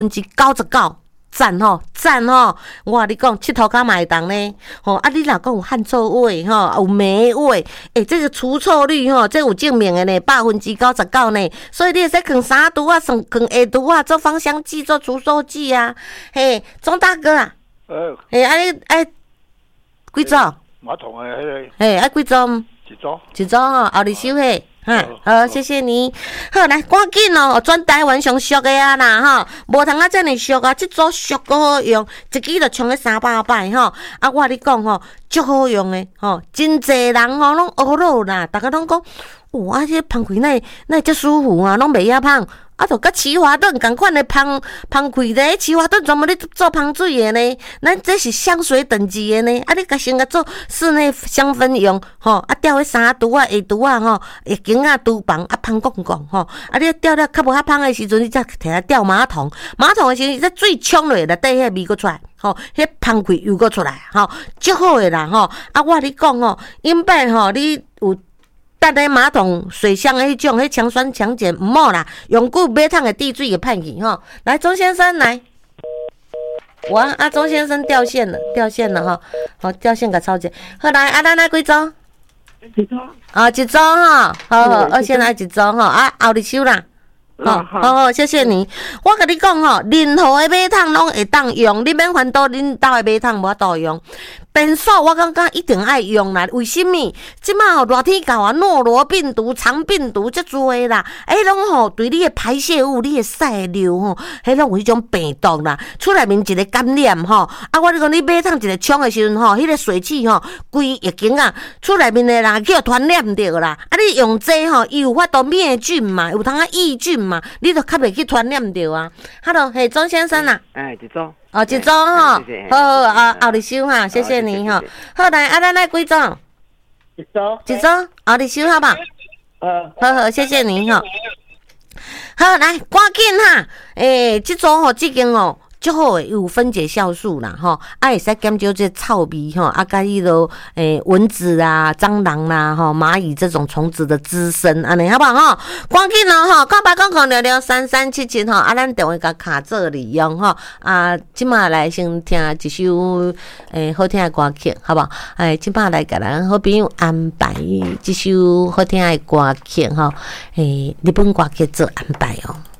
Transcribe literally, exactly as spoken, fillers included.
分之九十九。赞吼赞吼！我甲你讲，佚佗较嘛会当呢。吼啊，你若讲有汗臭味吼，有霉味，诶、欸，这个除臭率吼，这有证明的呢，百分之九十九呢。所以你会使放三毒啊，放放下毒啊，做芳香剂，做除臭剂啊。嘿，钟大哥啊， 呃， 嘿，啊你爱几组？ 马桶的迄个。 嘿，爱几组？ 一组。 一组吼，后日收嘿。哈，好，谢谢你。好，来，赶紧哦，全台湾上俗的啊啦，吼，无通啊遮尔俗啊，这组俗够好用，一支就冲个三百摆吼。啊，我甲你讲吼，足好用的吼，真侪人吼拢学落啦，大家拢讲，哇，这芳开那那遮舒服啊，拢袂遐芳。啊，就甲奇华顿共款的芳芳开咧，奇华顿专门咧做芳水的呢。咱这是香水等级的呢。啊，你甲先甲做室内香氛用，吼，啊吊迄三毒啊、下毒啊，吼，液镜啊、厨房啊，芳讲讲，吼，啊你吊了较无遐芳的时阵，你才摕来吊马桶。马桶的时阵，这水冲落内底，迄味搁出来，吼，迄芳开又搁出来，吼，足好的啦，吼。啊，我甲你讲吼，因摆吼，你有。但咧马桶水箱的迄种，迄强酸强碱唔好啦，用久马桶的地水会歹去吼。来，钟先生来，哇，啊，钟先生掉线了，掉线了哈，好，掉线个超级。好来，啊，咱来几组？ 一组。 啊，一组哈，好好，我先来一组哈，啊，后日收啦。好，好好，谢谢你。我甲你讲吼，任何的马桶拢会当用，你免烦恼恁兜的马桶无法度用。便所我感觉一定爱用啦，为什么？即马吼热天到啊，诺罗病毒、肠病毒遮多的啦，迄拢吼对你的排泄物、你的屎尿吼，迄拢有迄种病毒啦，出来面一个感染吼。啊，我你讲你马桶一个冲的时阵吼，迄个水汽吼，规液经啊，出来面的人去互传染着啦。啊，你用这吼，伊有法度灭菌嘛，有通啊抑菌嘛，你就较袂去传染着啊。Hello， 嘿，钟先生啊。 哎，一组。 哦，一组吼，好好啊，后日收哈，谢谢你哈。好来，啊，咱来几组？ 一组。 一组，后日收好吧？ 呃， 好好，谢谢您哈。好来，赶紧哈，诶，这组吼，这间吼。足好诶，有分解酵素啦，吼，啊会使减少这臭味吼，啊甲迄落诶蚊子啊、蟑螂啦、吼蚂蚁这种虫子的滋生，安尼好不好吼？赶紧咯吼，告白讲讲聊聊三三七七吼，啊咱电话甲卡做利用吼，啊即马来先听一首诶好听诶歌曲，好不好？哎，即马来甲咱好朋友安排一首好听诶歌曲吼，诶日本歌曲做安排哦。